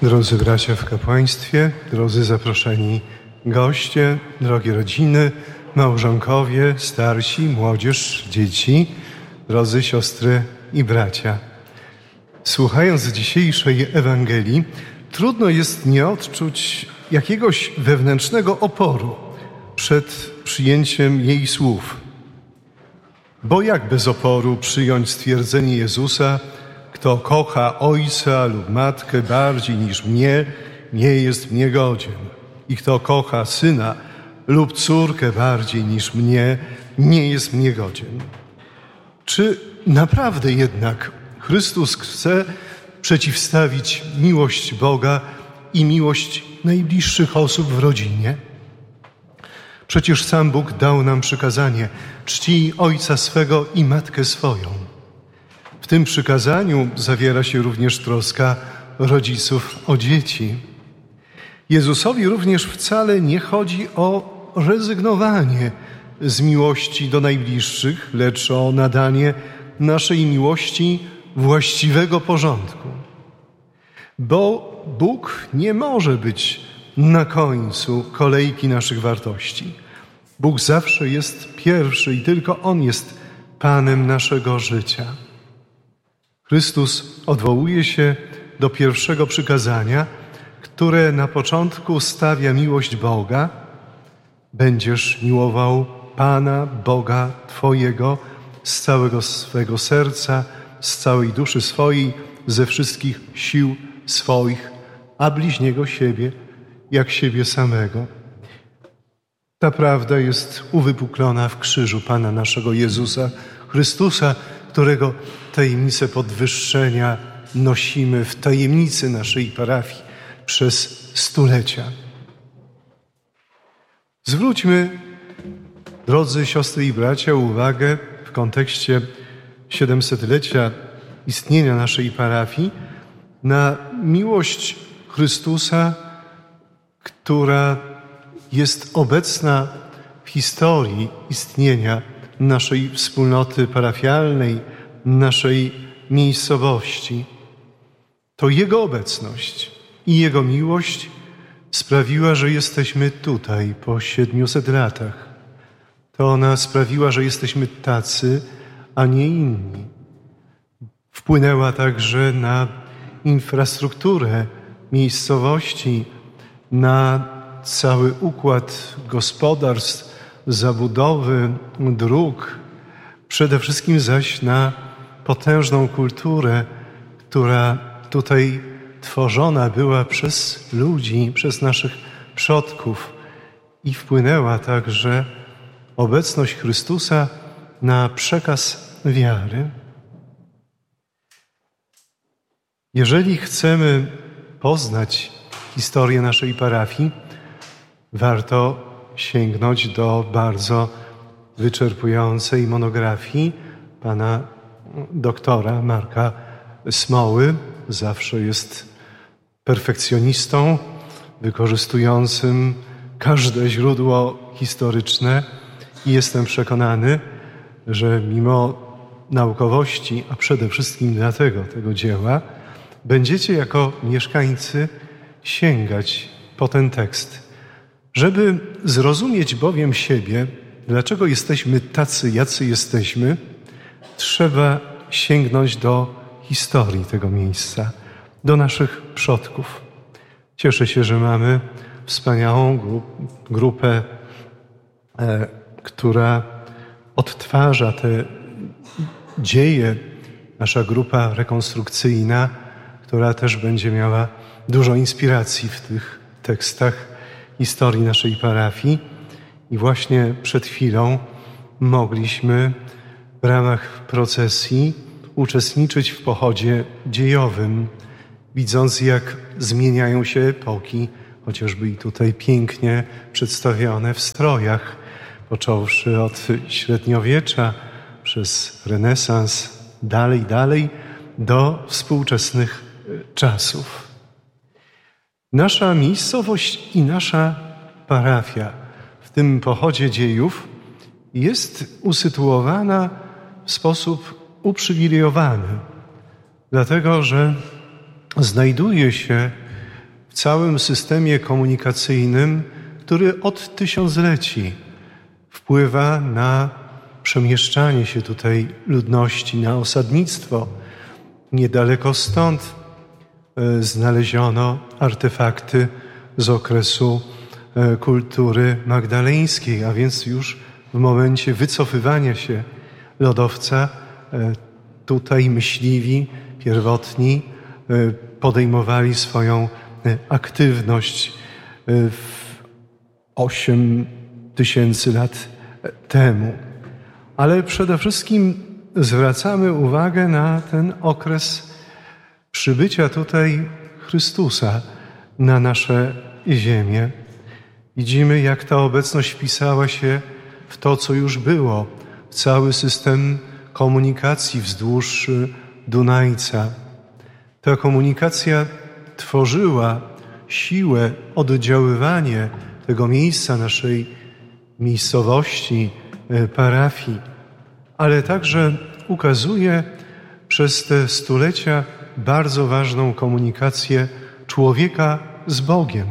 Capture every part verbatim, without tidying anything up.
Drodzy bracia w kapłaństwie, drodzy zaproszeni goście, drogie rodziny, małżonkowie, starsi, młodzież, dzieci, drodzy siostry i bracia. Słuchając dzisiejszej Ewangelii, trudno jest nie odczuć jakiegoś wewnętrznego oporu przed przyjęciem jej słów. Bo jak bez oporu przyjąć stwierdzenie Jezusa: kto kocha ojca lub matkę bardziej niż mnie, nie jest mnie godzien. I kto kocha syna lub córkę bardziej niż mnie, nie jest mnie godzien. Czy naprawdę jednak Chrystus chce przeciwstawić miłość Boga i miłość najbliższych osób w rodzinie? Przecież sam Bóg dał nam przykazanie: czcij ojca swego i matkę swoją. W tym przykazaniu zawiera się również troska rodziców o dzieci. Jezusowi również wcale nie chodzi o rezygnowanie z miłości do najbliższych, lecz o nadanie naszej miłości właściwego porządku. Bo Bóg nie może być na końcu kolejki naszych wartości. Bóg zawsze jest pierwszy i tylko On jest Panem naszego życia. Chrystus odwołuje się do pierwszego przykazania, które na początku stawia miłość Boga. Będziesz miłował Pana, Boga Twojego z całego swego serca, z całej duszy swojej, ze wszystkich sił swoich, a bliźniego siebie jak siebie samego. Ta prawda jest uwypuklona w krzyżu Pana naszego Jezusa Chrystusa, którego tajemnicę podwyższenia nosimy w tajemnicy naszej parafii przez stulecia. Zwróćmy, drodzy siostry i bracia, uwagę w kontekście siedemsetlecia istnienia naszej parafii na miłość Chrystusa, która jest obecna w historii istnienia naszej wspólnoty parafialnej, naszej miejscowości. To Jego obecność i Jego miłość sprawiła, że jesteśmy tutaj po siedmiuset latach. To ona sprawiła, że jesteśmy tacy, a nie inni. Wpłynęła także na infrastrukturę miejscowości, na cały układ gospodarstw, zabudowy, dróg, przede wszystkim zaś na potężną kulturę, która tutaj tworzona była przez ludzi, przez naszych przodków i wpłynęła także obecność Chrystusa na przekaz wiary. Jeżeli chcemy poznać historię naszej parafii, warto sięgnąć do bardzo wyczerpującej monografii pana doktora Marka Smoły. Zawsze jest perfekcjonistą, wykorzystującym każde źródło historyczne i jestem przekonany, że mimo naukowości, a przede wszystkim dlatego tego dzieła, będziecie jako mieszkańcy sięgać po ten tekst. Żeby zrozumieć bowiem siebie, dlaczego jesteśmy tacy, jacy jesteśmy, trzeba sięgnąć do historii tego miejsca, do naszych przodków. Cieszę się, że mamy wspaniałą grupę, e, która odtwarza te dzieje, nasza grupa rekonstrukcyjna, która też będzie miała dużo inspiracji w tych tekstach historii naszej parafii. I właśnie przed chwilą mogliśmy w ramach procesji uczestniczyć w pochodzie dziejowym, widząc, jak zmieniają się epoki, chociażby i tutaj pięknie przedstawione w strojach, począwszy od średniowiecza, przez renesans, dalej, dalej, do współczesnych czasów. Nasza miejscowość i nasza parafia w tym pochodzie dziejów jest usytuowana w sposób uprzywilejowany, dlatego że znajduje się w całym systemie komunikacyjnym, który od tysiącleci wpływa na przemieszczanie się tutaj ludności, na osadnictwo. Niedaleko stąd znaleziono artefakty z okresu kultury magdaleńskiej, a więc już w momencie wycofywania się lodowca tutaj myśliwi pierwotni podejmowali swoją aktywność w osiem tysięcy lat temu. Ale przede wszystkim zwracamy uwagę na ten okres przybycia tutaj Chrystusa na nasze ziemię. Widzimy, jak ta obecność wpisała się w to, co już było, w cały system komunikacji wzdłuż Dunajca. Ta komunikacja tworzyła siłę, oddziaływanie tego miejsca, naszej miejscowości, parafii, ale także ukazuje przez te stulecia bardzo ważną komunikację człowieka z Bogiem.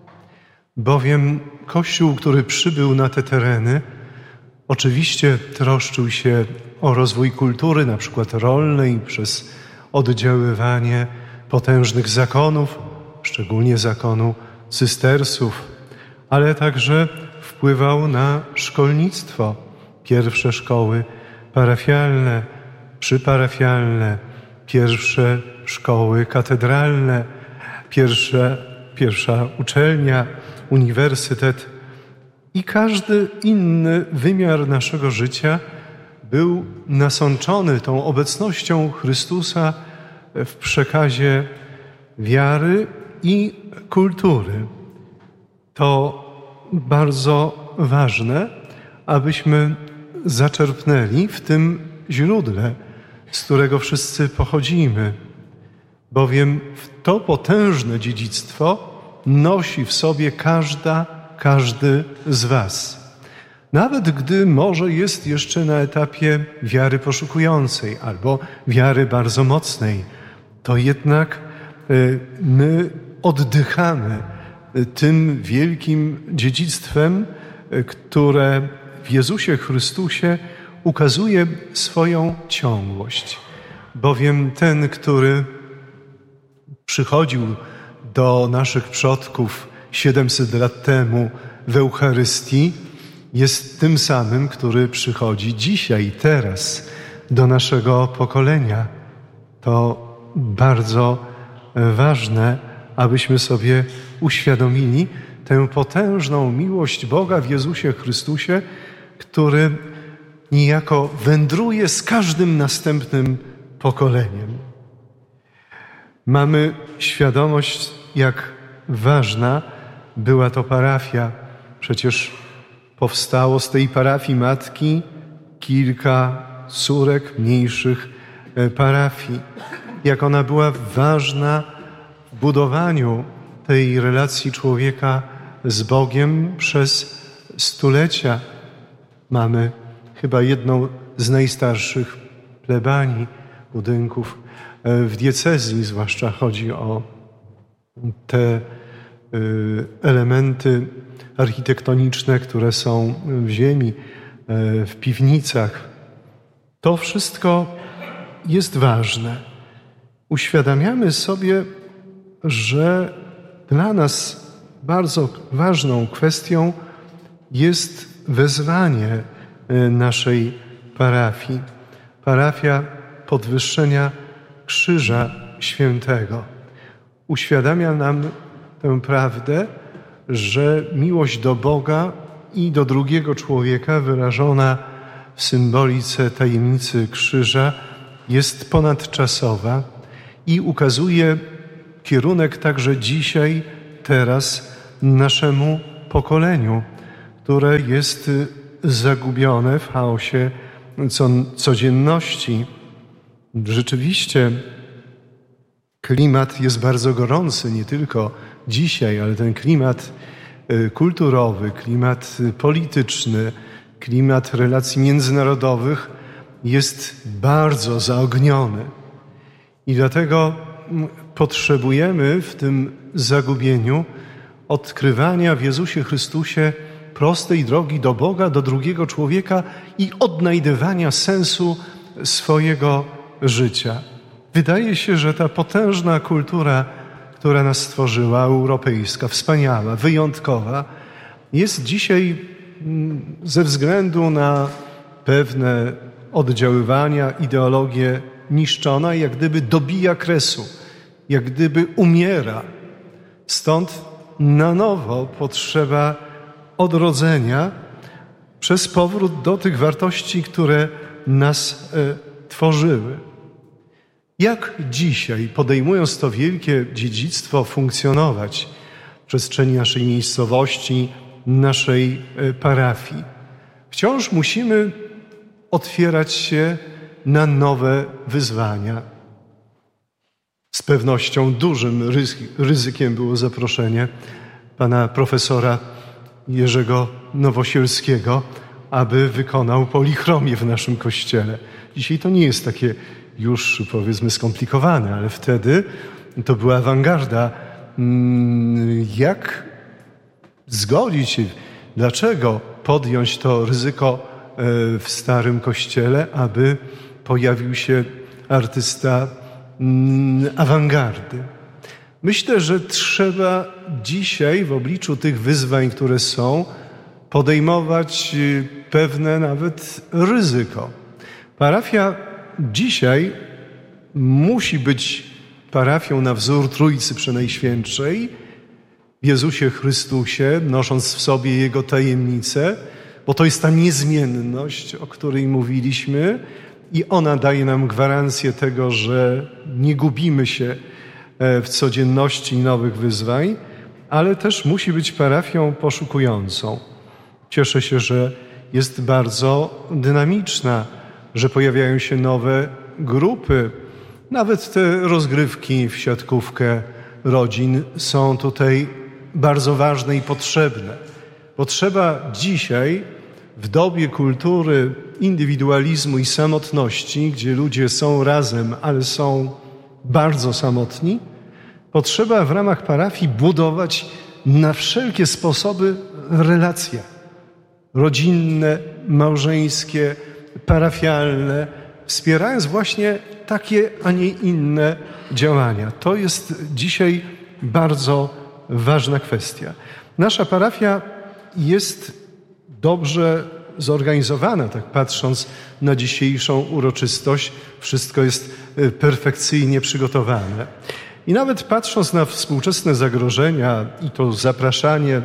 Bowiem Kościół, który przybył na te tereny, oczywiście troszczył się o rozwój kultury, na przykład rolnej, przez oddziaływanie potężnych zakonów, szczególnie zakonu cystersów, ale także wpływał na szkolnictwo. Pierwsze szkoły parafialne, przyparafialne, pierwsze szkoły katedralne, pierwsze, pierwsza uczelnia, uniwersytet i każdy inny wymiar naszego życia był nasączony tą obecnością Chrystusa w przekazie wiary i kultury. To bardzo ważne, abyśmy zaczerpnęli w tym źródle, z którego wszyscy pochodzimy, bowiem to potężne dziedzictwo nosi w sobie każda, każdy z was. Nawet gdy może jest jeszcze na etapie wiary poszukującej albo wiary bardzo mocnej, to jednak my oddychamy tym wielkim dziedzictwem, które w Jezusie Chrystusie ukazuje swoją ciągłość. Bowiem ten, który przychodził do naszych przodków siedemset lat temu w Eucharystii, jest tym samym, który przychodzi dzisiaj, teraz do naszego pokolenia. To bardzo ważne, abyśmy sobie uświadomili tę potężną miłość Boga w Jezusie Chrystusie, który niejako wędruje z każdym następnym pokoleniem. Mamy świadomość, jak ważna była to parafia. Przecież powstało z tej parafii matki kilka córek mniejszych parafii. Jak ona była ważna w budowaniu tej relacji człowieka z Bogiem przez stulecia. Mamy chyba jedną z najstarszych plebanii, budynków w diecezji, zwłaszcza chodzi o te elementy architektoniczne, które są w ziemi, w piwnicach. To wszystko jest ważne. Uświadamiamy sobie, że dla nas bardzo ważną kwestią jest wezwanie naszej parafii. Parafia podwyższenia Krzyża Świętego. Uświadamia nam tę prawdę, że miłość do Boga i do drugiego człowieka wyrażona w symbolice tajemnicy krzyża jest ponadczasowa i ukazuje kierunek także dzisiaj, teraz naszemu pokoleniu, które jest zagubione w chaosie codzienności. Rzeczywiście klimat jest bardzo gorący, nie tylko dzisiaj, ale ten klimat kulturowy, klimat polityczny, klimat relacji międzynarodowych jest bardzo zaogniony. I dlatego potrzebujemy w tym zagubieniu odkrywania w Jezusie Chrystusie prostej drogi do Boga, do drugiego człowieka i odnajdywania sensu swojego życia. Wydaje się, że ta potężna kultura, która nas stworzyła, europejska, wspaniała, wyjątkowa, jest dzisiaj ze względu na pewne oddziaływania, ideologie niszczona, jak gdyby dobija kresu, jak gdyby umiera. Stąd na nowo potrzeba odrodzenia przez powrót do tych wartości, które nas e, tworzyły. Jak dzisiaj, podejmując to wielkie dziedzictwo, funkcjonować w przestrzeni naszej miejscowości, naszej e, parafii? Wciąż musimy otwierać się na nowe wyzwania. Z pewnością dużym ryzykiem było zaproszenie pana profesora Jerzego Nowosielskiego, aby wykonał polichromię w naszym kościele. Dzisiaj to nie jest takie już, powiedzmy, skomplikowane, ale wtedy to była awangarda. Jak zgodzić się, dlaczego podjąć to ryzyko w starym kościele, aby pojawił się artysta awangardy? Myślę, że trzeba dzisiaj w obliczu tych wyzwań, które są, podejmować pewne nawet ryzyko. Parafia dzisiaj musi być parafią na wzór Trójcy Przenajświętszej, w Jezusie Chrystusie, nosząc w sobie Jego tajemnicę, bo to jest ta niezmienność, o której mówiliśmy, i ona daje nam gwarancję tego, że nie gubimy się w codzienności nowych wyzwań, ale też musi być parafią poszukującą. Cieszę się, że jest bardzo dynamiczna, że pojawiają się nowe grupy. Nawet te rozgrywki w siatkówkę rodzin są tutaj bardzo ważne i potrzebne. Potrzeba dzisiaj, w dobie kultury indywidualizmu i samotności, gdzie ludzie są razem, ale są bardzo samotni, potrzeba w ramach parafii budować na wszelkie sposoby relacje rodzinne, małżeńskie, parafialne, wspierając właśnie takie, a nie inne działania. To jest dzisiaj bardzo ważna kwestia. Nasza parafia jest dobrze zorganizowana, tak patrząc na dzisiejszą uroczystość. Wszystko jest perfekcyjnie przygotowane. I nawet patrząc na współczesne zagrożenia i to zapraszanie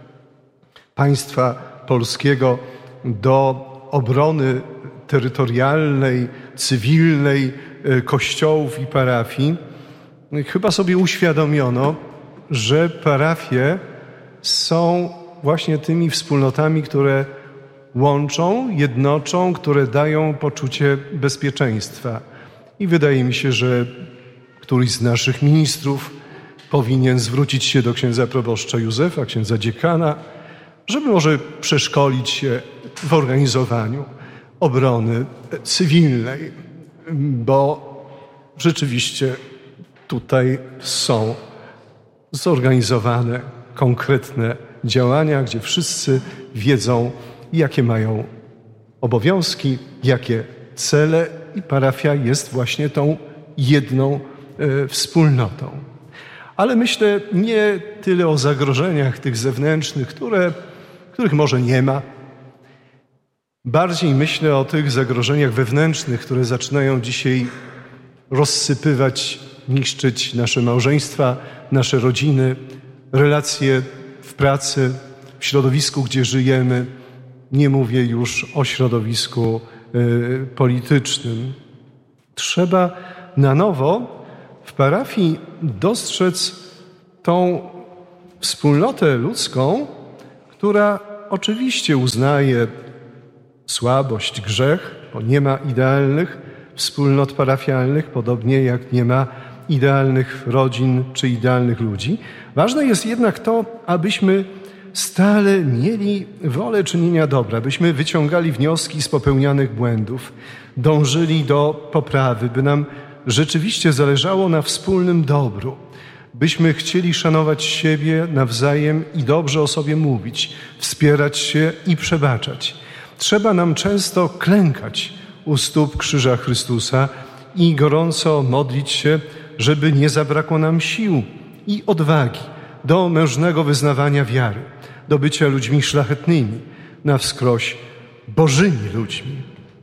państwa polskiego do obrony terytorialnej, cywilnej kościołów i parafii, chyba sobie uświadomiono, że parafie są właśnie tymi wspólnotami, które łączą, jednoczą, które dają poczucie bezpieczeństwa. I wydaje mi się, że któryś z naszych ministrów powinien zwrócić się do księdza proboszcza Józefa, księdza dziekana, żeby może przeszkolić się w organizowaniu obrony cywilnej, bo rzeczywiście tutaj są zorganizowane konkretne działania, gdzie wszyscy wiedzą, jakie mają obowiązki, jakie cele, i parafia jest właśnie tą jedną e, wspólnotą. Ale myślę nie tyle o zagrożeniach tych zewnętrznych, które, których może nie ma. Bardziej myślę o tych zagrożeniach wewnętrznych, które zaczynają dzisiaj rozsypywać, niszczyć nasze małżeństwa, nasze rodziny, relacje w pracy, w środowisku, gdzie żyjemy. Nie mówię już o środowisku y, politycznym. Trzeba na nowo w parafii dostrzec tą wspólnotę ludzką, która oczywiście uznaje słabość, grzech, bo nie ma idealnych wspólnot parafialnych, podobnie jak nie ma idealnych rodzin czy idealnych ludzi. Ważne jest jednak to, abyśmy stale mieli wolę czynienia dobra, byśmy wyciągali wnioski z popełnianych błędów, dążyli do poprawy, by nam rzeczywiście zależało na wspólnym dobru, byśmy chcieli szanować siebie nawzajem i dobrze o sobie mówić, wspierać się i przebaczać. Trzeba nam często klękać u stóp krzyża Chrystusa i gorąco modlić się, żeby nie zabrakło nam sił i odwagi do mężnego wyznawania wiary, do bycia ludźmi szlachetnymi, na wskroś Bożymi ludźmi.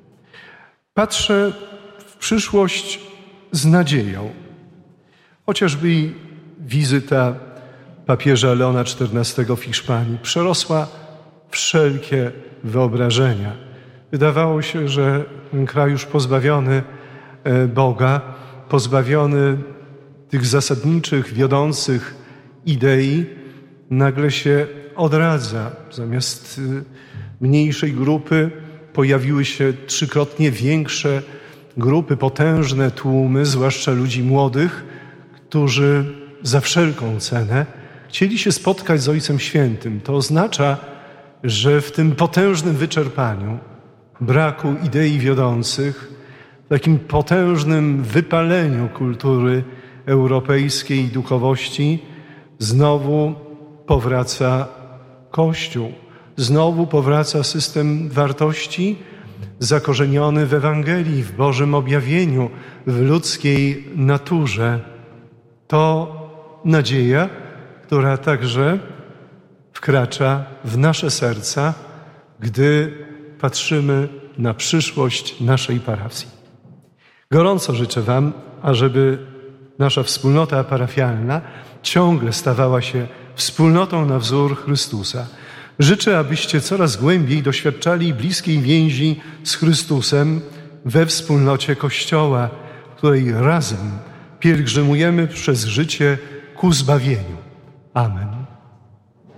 Patrzę w przyszłość z nadzieją. Chociażby i wizyta papieża Leona czternastego w Hiszpanii przerosła wszelkie wyobrażenia. Wydawało się, że ten kraj już pozbawiony Boga, pozbawiony tych zasadniczych, wiodących idei, nagle się odradza. Zamiast mniejszej grupy pojawiły się trzykrotnie większe grupy, potężne tłumy, zwłaszcza ludzi młodych, którzy za wszelką cenę chcieli się spotkać z Ojcem Świętym. To oznacza, że w tym potężnym wyczerpaniu, braku idei wiodących, w takim potężnym wypaleniu kultury europejskiej i duchowości, znowu powraca Kościół. Znowu powraca system wartości zakorzeniony w Ewangelii, w Bożym objawieniu, w ludzkiej naturze. To nadzieja, która także wkracza w nasze serca, gdy patrzymy na przyszłość naszej parafii. Gorąco życzę Wam, ażeby nasza wspólnota parafialna ciągle stawała się wspólnotą na wzór Chrystusa. Życzę, abyście coraz głębiej doświadczali bliskiej więzi z Chrystusem we wspólnocie Kościoła, w której razem pielgrzymujemy przez życie ku zbawieniu. Amen.